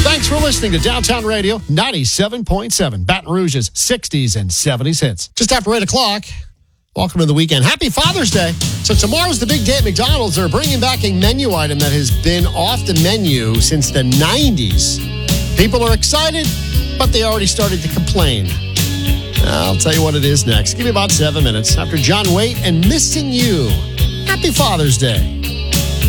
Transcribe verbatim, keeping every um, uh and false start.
Thanks for listening to Downtown Radio ninety-seven point seven, Baton Rouge's sixties and seventies hits. Just after eight o'clock, welcome to the weekend. Happy Father's Day. So tomorrow's the big day at McDonald's. They're bringing back a menu item that has been off the menu since the nineties. People are excited, but they already started to complain. I'll tell you what it is next. Give me about seven minutes after John Waite and Missing You. Happy Father's Day.